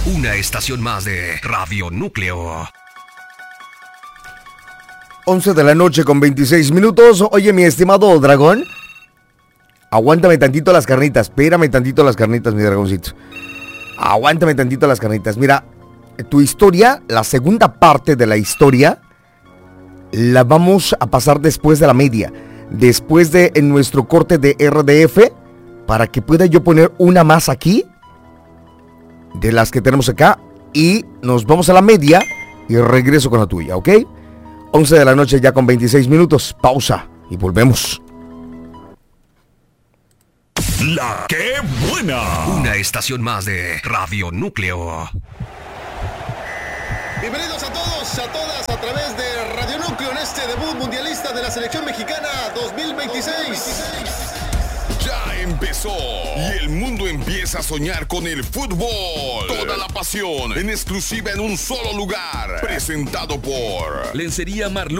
Una estación más de Radio Núcleo. 11 de la noche con 26 minutos. Oye, mi estimado dragón, aguántame tantito las carnitas. Espérame tantito las carnitas, mi dragoncito. Aguántame tantito las carnitas. Mira, tu historia, la segunda parte de la historia, la vamos a pasar después de la media. Después de en nuestro corte de RDF, para que pueda yo poner una más aquí, de las que tenemos acá, y nos vamos a la media y regreso con la tuya, ¿ok? 11 de la noche ya con 26 minutos. Pausa y volvemos. La que buena. Una estación más de Radio Núcleo. Bienvenidos a todos, a todas, a través de Radio Núcleo en este debut mundialista de la selección mexicana 2026. Ya empezó y el mundo empieza a soñar con el fútbol. Toda la pasión en exclusiva en un solo lugar. Presentado por Lencería Marlon.